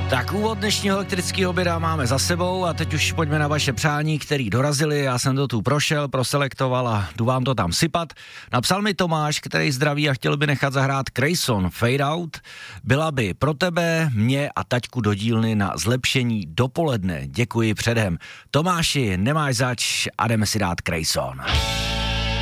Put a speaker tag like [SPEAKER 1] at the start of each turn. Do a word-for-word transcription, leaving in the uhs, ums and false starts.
[SPEAKER 1] Tak úvod dnešního elektrického oběda máme za sebou a teď už pojďme na vaše přání, který dorazili, já jsem to tu prošel, proselektoval a jdu vám to tam sypat. Napsal mi Tomáš, který zdraví a chtěl by nechat zahrát Grayson Fade Out. Byla by pro tebe, mě a taťku do dílny na zlepšení dopoledne. Děkuji předem. Tomáši, nemáš zač a jdeme si dát Grayson.